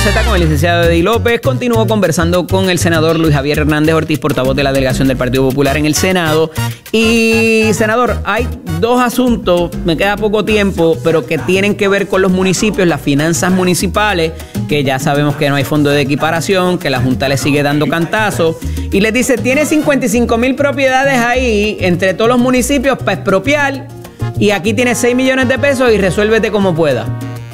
Z con el licenciado Eddie López. Continúo conversando con el senador Luis Javier Hernández Ortiz, portavoz de la delegación del Partido Popular en el Senado. Y, senador, hay dos asuntos, me queda poco tiempo, pero que tienen que ver con los municipios, las finanzas municipales, que ya sabemos que no hay fondo de equiparación, que la Junta le sigue dando cantazos. Y les dice, tiene 55,000 propiedades ahí entre todos los municipios para expropiar, y aquí tiene 6 millones de pesos y resuélvete como pueda.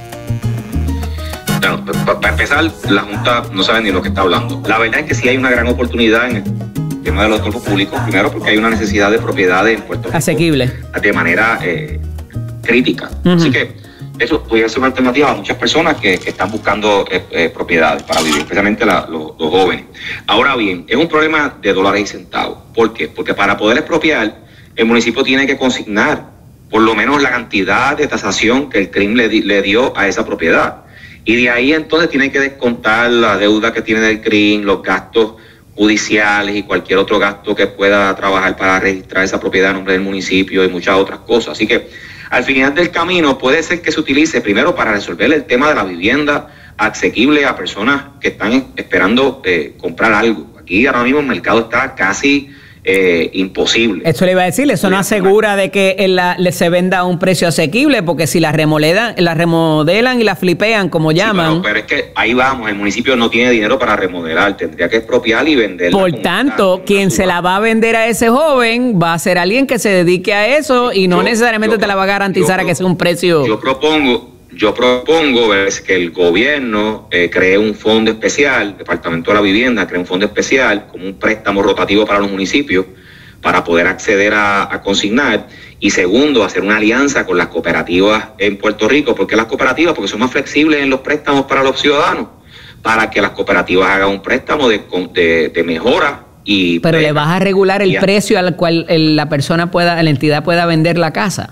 Bueno, para empezar, la Junta no sabe ni lo que está hablando. La verdad es que sí hay una gran oportunidad en el tema de los cuerpos públicos, primero porque hay una necesidad de propiedades en Puerto Rico asequible de manera crítica. Así que eso puede ser una alternativa a muchas personas que están buscando propiedades para vivir, especialmente los jóvenes. Ahora bien, es un problema de dólares y centavos. ¿Por qué? Porque para poder expropiar, el municipio tiene que consignar por lo menos la cantidad de tasación que el CRIM le dio a esa propiedad. Y de ahí entonces tiene que descontar la deuda que tiene del CRIM, los gastos judiciales y cualquier otro gasto que pueda trabajar para registrar esa propiedad a nombre del municipio y muchas otras cosas. Así que al final del camino puede ser que se utilice primero para resolver el tema de la vivienda asequible a personas que están esperando comprar algo. Aquí ahora mismo el mercado está casi imposible. Eso le iba a decir, eso no asegura de que se venda a un precio asequible, porque si la remodelan y la flipean, como llaman. Sí, pero es que ahí vamos, el municipio no tiene dinero para remodelar, tendría que expropiar y venderla. Por tanto, quien se la va a vender a ese joven va a ser alguien que se dedique a eso y no necesariamente te la va a garantizar a que sea un precio. Yo propongo que el gobierno cree un fondo especial, Departamento de la Vivienda cree un fondo especial como un préstamo rotativo para los municipios para poder acceder a consignar. Y segundo, hacer una alianza con las cooperativas en Puerto Rico. ¿Por qué las cooperativas? Porque son más flexibles en los préstamos para los ciudadanos, para que las cooperativas hagan un préstamo de mejora. Pero le vas a regular el precio al cual la entidad pueda vender la casa.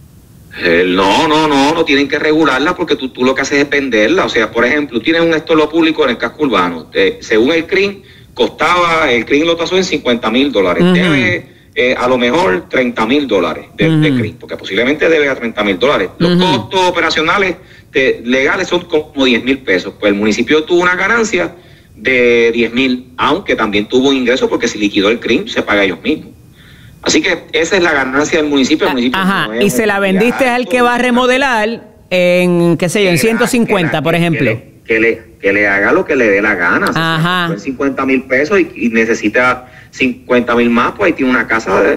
No tienen que regularla porque tú lo que haces es venderla. O sea, por ejemplo, tienes un estolo público en el casco urbano. Según el CRIM, el CRIM lo tasó en $50,000. Debe a lo mejor $30,000 de CRIM, porque posiblemente debe a $30,000. Los costos operacionales legales son como 10,000 pesos. Pues el municipio tuvo una ganancia de 10,000, aunque también tuvo un ingreso porque si liquidó el CRIM, se paga ellos mismos. Así que esa es la ganancia del municipio. Ajá, no, y se la vendiste al que va a remodelar en, qué sé yo, en 150, por ejemplo. Que le haga lo que le dé la gana. Ajá. Son 50,000 pesos y necesita 50,000 más, pues ahí tiene una casa de...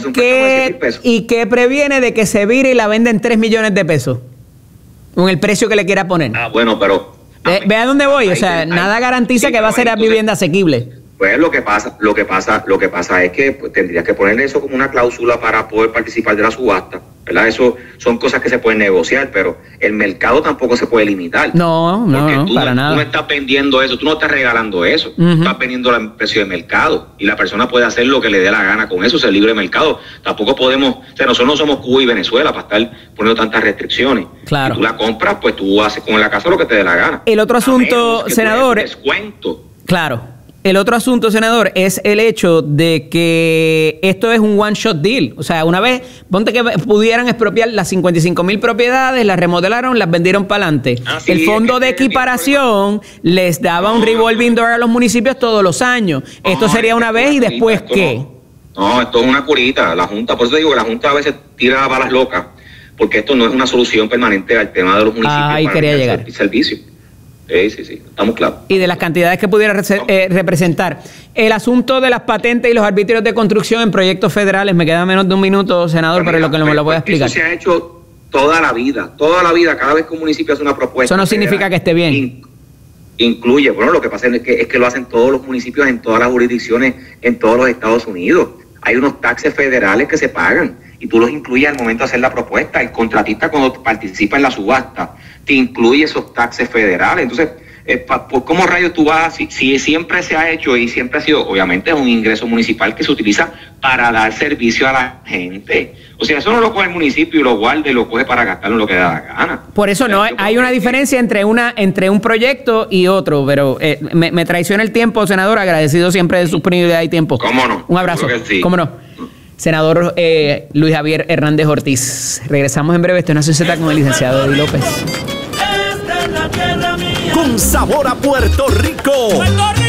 ¿Y qué previene de que se vire y la venda en 3 millones de pesos? Con el precio que le quiera poner. Bueno, pero... Ve a dónde voy, o sea, nada garantiza que va a ser a vivienda asequible. Pues lo que pasa es que pues, tendrías que poner eso como una cláusula para poder participar de la subasta, ¿verdad? Eso son cosas que se pueden negociar, pero el mercado tampoco se puede limitar. No, para nada. Tú no estás vendiendo eso, tú no estás regalando eso, tú estás vendiendo el precio de mercado y la persona puede hacer lo que le dé la gana con eso, es el libre mercado. Tampoco podemos, o sea, nosotros no somos Cuba y Venezuela para estar poniendo tantas restricciones. Claro. Si tú la compras, pues tú haces con la casa lo que te dé la gana. El otro asunto, senador. Descuento. Claro. El otro asunto, senador, es el hecho de que esto es un one-shot deal. O sea, una vez, ponte que pudieran expropiar las 55,000 propiedades, las remodelaron, las vendieron para adelante. El fondo de equiparación les daba un revolving door a los municipios todos los años. Esto sería una vez y después, ¿qué? No, esto es una curita. La Junta, por eso te digo que la Junta a veces tira balas locas, porque esto no es una solución permanente al tema de los municipios. Ahí quería llegar. El servicio. Sí, estamos claros. Y de las cantidades que pudiera representar. El asunto de las patentes y los arbitrios de construcción en proyectos federales, me queda menos de un minuto, senador, pero lo que no me lo voy a explicar. Eso se ha hecho toda la vida, cada vez que un municipio hace una propuesta. Eso no significa que esté bien. Incluye, bueno, lo que pasa es que lo hacen todos los municipios en todas las jurisdicciones en todos los Estados Unidos. Hay unos taxes federales que se pagan y tú los incluyes al momento de hacer la propuesta. El contratista cuando participa en la subasta te incluye esos taxes federales. Entonces, ¿cómo rayos tú vas? Si siempre se ha hecho y siempre ha sido, obviamente es un ingreso municipal que se utiliza para dar servicio a la gente. O sea, eso no lo coge el municipio y lo guarda y lo coge para gastarlo en lo que da la gana. Por eso no hay una diferencia entre un proyecto y otro, pero me traiciona el disponibilidad, senador, agradecido siempre de su disponibilidad y tiempo. ¿Cómo no? Un abrazo. Sí. ¿Cómo no? Senador Luis Javier Hernández Ortiz. Regresamos en breve. Esto es Nación Z con el licenciado Eddie López. Esta es la tierra mía. con sabor a Puerto Rico. ¡Puerto Rico!